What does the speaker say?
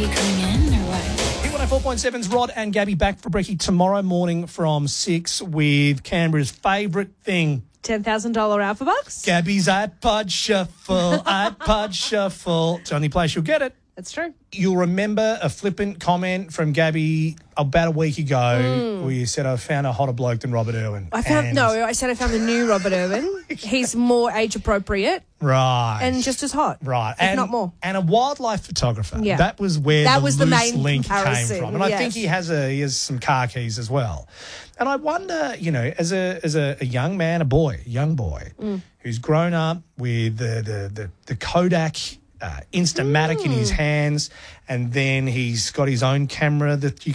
you coming in or what? Hit 104.7's Rod and Gabby back for brekkie tomorrow morning from 6 with Canberra's favourite thing. $10,000 Alpha Bucks. Gabby's iPod Shuffle, iPod Shuffle. It's the only place you'll get it. That's true. You'll remember a flippant comment from Gabby about a week ago where you said, I found a hotter bloke than Robert Irwin. I said I found the new Robert Irwin. He's more age appropriate Right. and just as hot. Right. If not more. And a wildlife photographer. Yeah. That was where That the was the loose main link comparison, came from. And I yes. think he has some car keys as well. And I wonder, as a young man, a young boy, who's grown up with the Kodak Instamatic in his hands, and then he's got his own camera that you